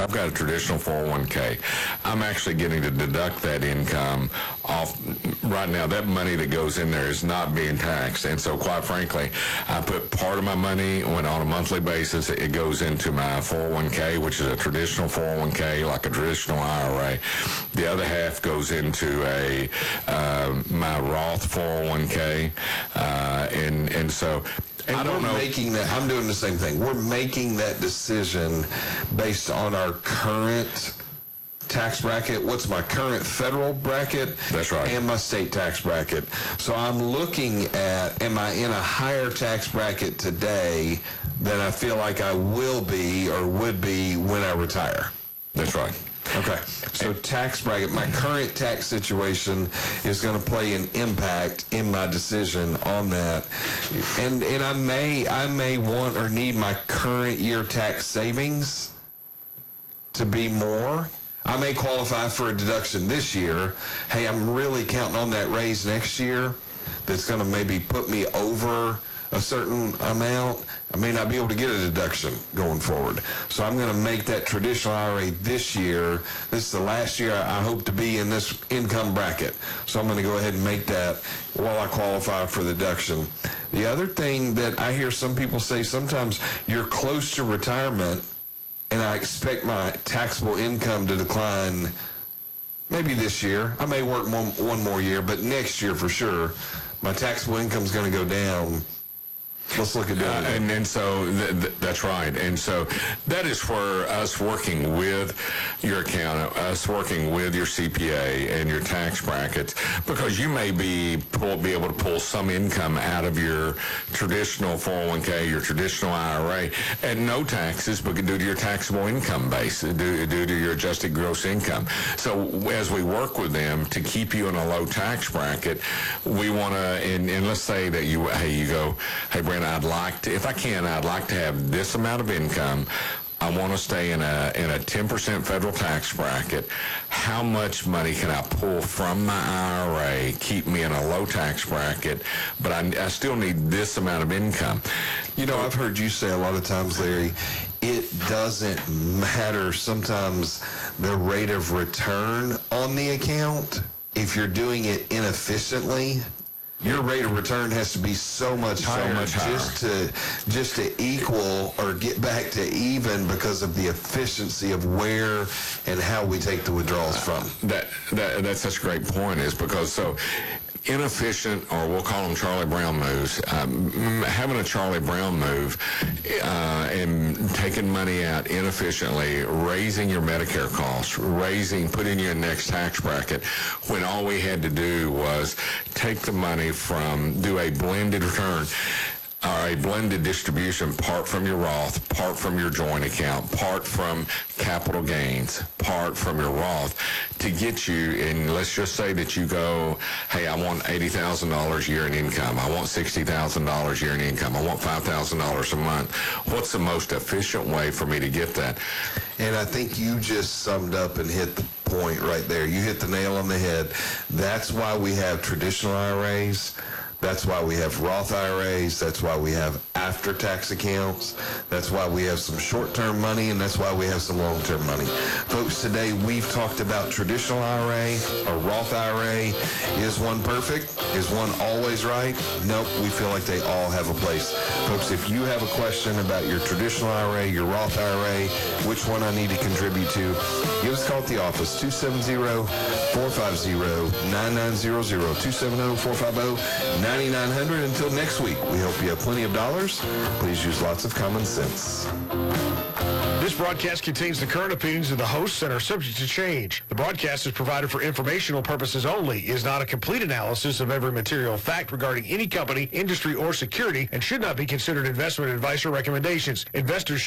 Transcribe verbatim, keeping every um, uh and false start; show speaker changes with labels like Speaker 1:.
Speaker 1: I've got a traditional four oh one k. I'm actually getting to deduct that income off. Right now, that money that goes in there is not being taxed. And so, quite frankly, I put part of my money when on a monthly basis, it goes into my four oh one k, which is a traditional four oh one k, like a traditional I R A. The other half goes into a uh, my Roth four oh one k. Uh, and, and so...
Speaker 2: And
Speaker 1: I don't
Speaker 2: we're
Speaker 1: know.
Speaker 2: making that, I'm doing the same thing. We're making that decision based on our current tax bracket. What's my current federal bracket?
Speaker 1: That's right.
Speaker 2: And my state tax bracket. So I'm looking at, am I in a higher tax bracket today than I feel like I will be or would be when I retire?
Speaker 1: That's right.
Speaker 2: Okay, so tax bracket, my current tax situation is going to play an impact in my decision on that, and and I may I may want or need my current year tax savings to be more. I may qualify for a deduction this year. Hey, I'm really counting on that raise next year. That's going to maybe put me over a certain amount. I may not be able to get a deduction going forward. So I'm going to make that traditional I R A this year. This is the last year I hope to be in this income bracket. So I'm going to go ahead and make that while I qualify for the deduction. The other thing that I hear some people say, sometimes you're close to retirement and I expect my taxable income to decline maybe this year. I may work one, one more year, but next year for sure, my taxable income is going to go down. Let's look at that.
Speaker 1: Uh, and, and so th- th- that's right. And so that is where us working with your accountant, us working with your C P A and your tax brackets, because you may be pull, be able to pull some income out of your traditional four oh one k, your traditional I R A, at no taxes, but due to your taxable income base, due, due to your adjusted gross income. So as we work with them to keep you in a low tax bracket, we want to, and, and let's say that you, hey, you go, hey, Brent, I'd like to, if I can, I'd like to have this amount of income. I want to stay in a in a ten percent federal tax bracket. How much money can I pull from my I R A, keep me in a low tax bracket, but I, I still need this amount of income?
Speaker 2: You know, I've heard you say a lot of times, Larry, it doesn't matter sometimes the rate of return on the account if you're doing it inefficiently. Your rate of return has to be so much higher,
Speaker 1: so much higher.
Speaker 2: just to just to equal or get back to even because of the efficiency of where and how we take the withdrawals from.
Speaker 1: That, that that's such a great point, is because so inefficient, or we'll call them Charlie Brown moves, um, having a Charlie Brown move uh, and taking money out inefficiently, raising your Medicare costs, raising, putting you in the next tax bracket, when all we had to do was take the money from, do a blended return, or a blended distribution, part from your Roth, part from your joint account, part from capital gains, part from your Roth, to get you, and let's just say that you go, hey, I want eighty thousand dollars a year in income. I want sixty thousand dollars a year in income. I want five thousand dollars a month. What's the most efficient way for me to get that?
Speaker 2: And I think you just summed up and hit the point right there. You hit the nail on the head. That's why we have traditional I R As. That's why we have Roth I R As. That's why we have after-tax accounts. That's why we have some short-term money, and that's why we have some long-term money. Folks, today we've talked about traditional I R A or Roth I R A. Is one perfect? Is one always right? Nope, we feel like they all have a place. Folks, if you have a question about your traditional I R A, your Roth I R A, which one I need to contribute to, give us a call at the office, two seven zero, four five zero, nine nine zero zero, two seven zero, four five zero, nine nine zero zero. Until next week, we hope you have plenty of dollars. Please use lots of common sense.
Speaker 3: This broadcast contains the current opinions of the hosts and are subject to change. The broadcast is provided for informational purposes only, is not a complete analysis of every material fact regarding any company, industry, or security, and should not be considered investment advice or recommendations. Investors